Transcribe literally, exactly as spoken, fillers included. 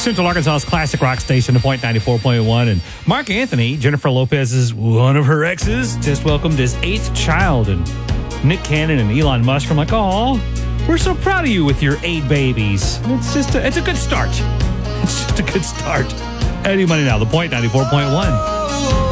Central Arkansas's classic rock station, The Point ninety-four point one. And Mark Anthony, Jennifer Lopez's one of her exes, just welcomed his eighth child. And Nick Cannon and Elon Musk are like, "Aw, we're so proud of you with your eight babies." It's just a, it's a good start. It's just a good start. Eddie Money now, The Point ninety-four point one.